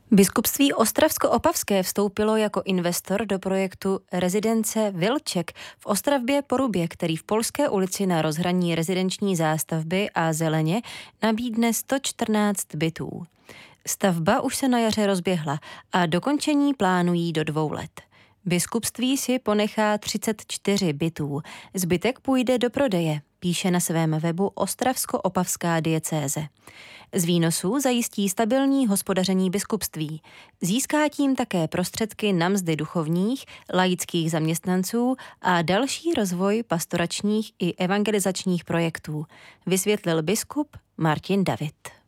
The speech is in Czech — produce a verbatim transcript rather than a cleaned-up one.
Biskupství Ostravsko-Opavské vstoupilo jako investor do projektu rezidence Vilček v Ostravbě-Porubě, který v Polské ulici na rozhraní rezidenční zástavby a zeleně nabídne sto čtrnáct bytů. Stavba už se na jaře rozběhla a dokončení plánují do dvou let. Biskupství si ponechá třicet čtyři bytů, zbytek půjde do prodeje, píše na svém webu Ostravsko-Opavská diecéze. Z výnosů zajistí stabilní hospodaření biskupství. Získá tím také prostředky na mzdy duchovních, laických zaměstnanců a další rozvoj pastoračních i evangelizačních projektů, vysvětlil biskup Martin David.